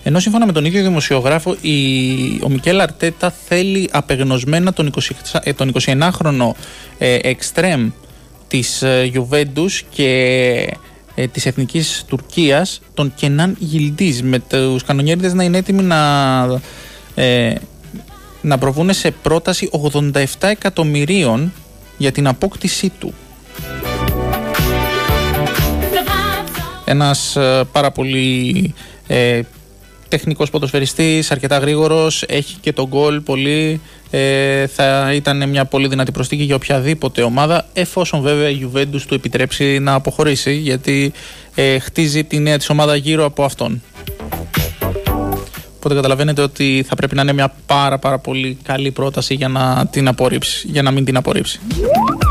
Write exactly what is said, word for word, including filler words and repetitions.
Ενώ σύμφωνα με τον ίδιο δημοσιογράφο, η, ο Μικέλ Αρτέτα θέλει απεγνωσμένα τον, είκοσι, τον εικοσιενάχρονο ε, εξτρέμ της ε, Juventus και ε, της Εθνικής Τουρκίας, τον Κενάν Γιλντίζ, με τους κανονιέριδες να είναι έτοιμοι να, ε, να προβούν σε πρόταση ογδόντα επτά εκατομμυρίων για την απόκτησή του. Ένας ε, πάρα πολύ ε, τεχνικός ποδοσφαιριστής, αρκετά γρήγορος, έχει και τον γκολ πολύ, ε, θα ήταν μια πολύ δυνατή προσθήκη για οποιαδήποτε ομάδα, εφόσον βέβαια η Juventus του επιτρέψει να αποχωρήσει, γιατί ε, χτίζει τη νέα της ομάδα γύρω από αυτόν. Οπότε καταλαβαίνετε ότι θα πρέπει να είναι μια πάρα πάρα πολύ καλή πρόταση για να, την απορρίψει, για να μην την απορρίψει.